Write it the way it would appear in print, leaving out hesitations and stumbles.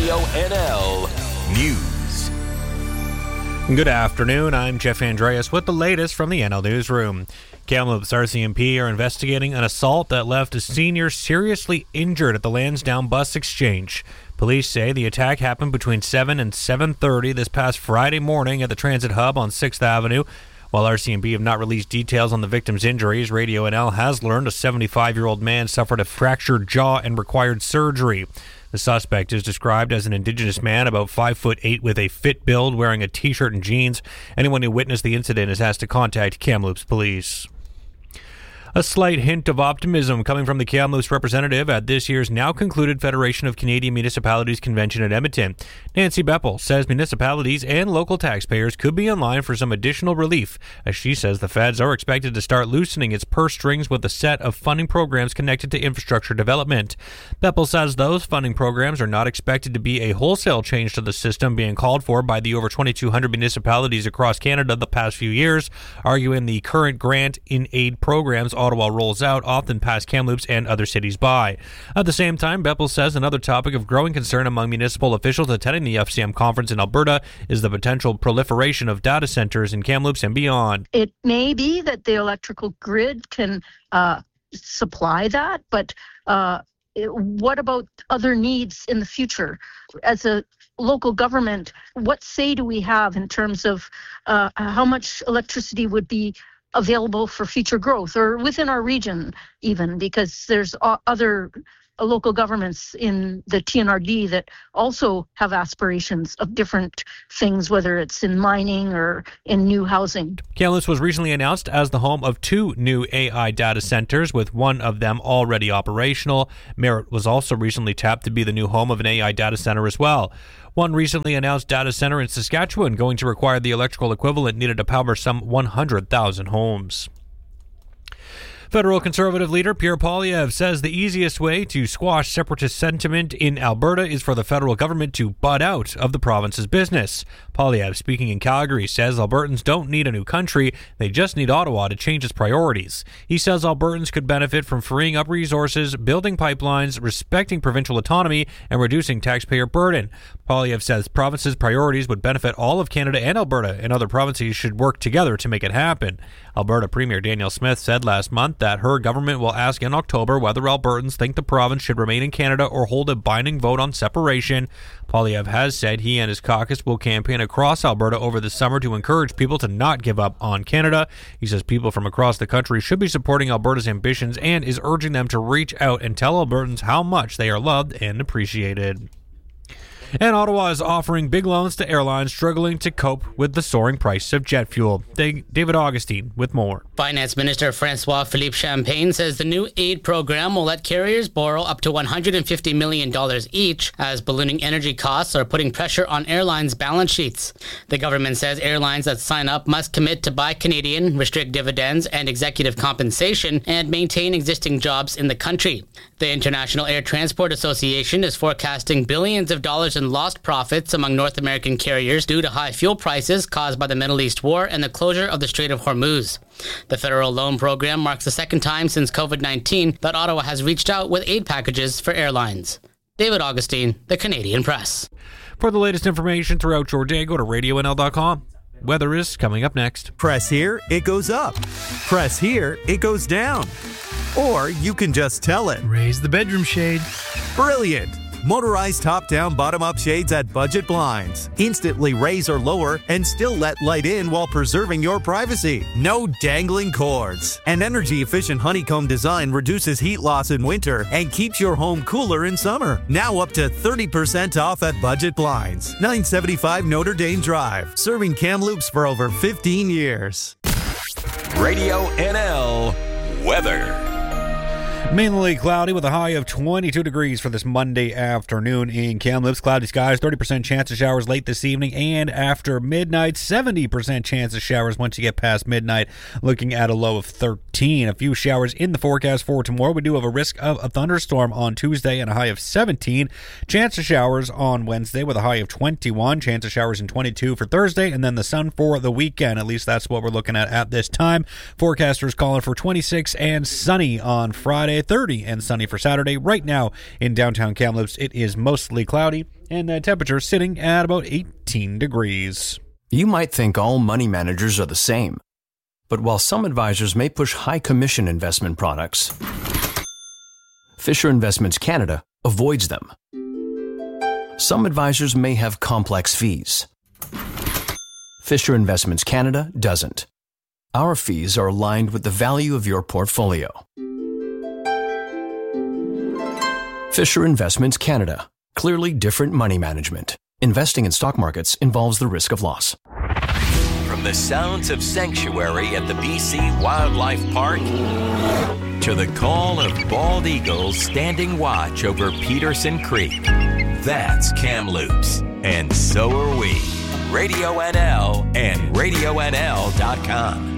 Radio NL News. Good afternoon, I'm Jeff Andreas with the latest from the NL Newsroom. Kamloops RCMP are investigating an assault that left a senior seriously injured at the Lansdowne Bus Exchange. Police say the attack happened between 7 and 7:30 this past Friday morning at the Transit Hub on 6th Avenue. While RCMP have not released details on the victim's injuries, Radio NL has learned a 75-year-old man suffered a fractured jaw and required surgery. The suspect is described as an Indigenous man about 5'8" with a fit build, wearing a t-shirt and jeans. Anyone who witnessed the incident is asked to contact Kamloops Police. A slight hint of optimism coming from the Kamloops representative at this year's now-concluded Federation of Canadian Municipalities Convention at Edmonton. Nancy Beppel says municipalities and local taxpayers could be in line for some additional relief, as she says the feds are expected to start loosening its purse strings with a set of funding programs connected to infrastructure development. Beppel says those funding programs are not expected to be a wholesale change to the system being called for by the over 2,200 municipalities across Canada the past few years, arguing the current grant in aid programs Ottawa rolls out often pass Kamloops and other cities by. At the same time, Beppel says another topic of growing concern among municipal officials attending the FCM conference in Alberta is the potential proliferation of data centers in Kamloops and beyond. It may be that the electrical grid can supply that, but what about other needs in the future? As a local government, what say do we have in terms of how much electricity would be available for future growth, or within our region even, because there's other local governments in the TNRD that also have aspirations of different things, whether it's in mining or in new housing. Kamloops was recently announced as the home of 2 new AI data centers, with one of them already operational. Merritt was also recently tapped to be the new home of an AI data center as well. One recently announced data center in Saskatchewan going to require the electrical equivalent needed to power some 100,000 homes. Federal Conservative leader Pierre Poilievre says the easiest way to squash separatist sentiment in Alberta is for the federal government to butt out of the province's business. Poilievre, speaking in Calgary, says Albertans don't need a new country, they just need Ottawa to change its priorities. He says Albertans could benefit from freeing up resources, building pipelines, respecting provincial autonomy, and reducing taxpayer burden. Poilievre says provinces' priorities would benefit all of Canada and Alberta, and other provinces should work together to make it happen. Alberta Premier Danielle Smith said last month that her government will ask in October whether Albertans think the province should remain in Canada or hold a binding vote on separation. Poilievre has said he and his caucus will campaign across Alberta over the summer to encourage people to not give up on Canada. He says people from across the country should be supporting Alberta's ambitions and is urging them to reach out and tell Albertans how much they are loved and appreciated. And Ottawa is offering big loans to airlines struggling to cope with the soaring price of jet fuel. David Augustine with more. Finance Minister Francois-Philippe Champagne says the new aid program will let carriers borrow up to $150 million each, as ballooning energy costs are putting pressure on airlines' balance sheets. The government says airlines that sign up must commit to buy Canadian, restrict dividends and executive compensation, and maintain existing jobs in the country. The International Air Transport Association is forecasting billions of dollars in lost profits among North American carriers due to high fuel prices caused by the Middle East war and the closure of the Strait of Hormuz. The federal loan program marks the second time since COVID-19 that Ottawa has reached out with aid packages for airlines. David Augustine, The Canadian Press. For the latest information throughout your day, go to radionl.com. Weather is coming up next. Press here, it goes up. Press here, it goes down. Or you can just tell it. Raise the bedroom shade. Brilliant! Motorized top-down, bottom-up shades at Budget Blinds. Instantly raise or lower and still let light in while preserving your privacy. No dangling cords. An energy-efficient honeycomb design reduces heat loss in winter and keeps your home cooler in summer. Now up to 30% off at Budget Blinds. 975 Notre Dame Drive. Serving Kamloops for over 15 years. Radio NL weather. Mainly cloudy with a high of 22 degrees for this Monday afternoon in Kamloops. Cloudy skies, 30% chance of showers late this evening and after midnight. 70% chance of showers once you get past midnight. Looking at a low of 13. A few showers in the forecast for tomorrow. We do have a risk of a thunderstorm on Tuesday and a high of 17. Chance of showers on Wednesday with a high of 21. Chance of showers in 22 for Thursday. And then the sun for the weekend. At least that's what we're looking at this time. Forecasters calling for 26 and sunny on Friday. 30 and sunny for Saturday. Right now in downtown Kamloops, it is mostly cloudy, and the temperature sitting at about 18 degrees. You might think all money managers are the same. But while some advisors may push high commission investment products, Fisher Investments Canada avoids them. Some advisors may have complex fees. Fisher Investments Canada doesn't. Our fees are aligned with the value of your portfolio. Fisher Investments Canada. Clearly different money management. Investing in stock markets involves the risk of loss. From the sounds of sanctuary at the BC Wildlife Park to the call of bald eagles standing watch over Peterson Creek, that's Kamloops, and so are we. Radio NL and RadioNL.com.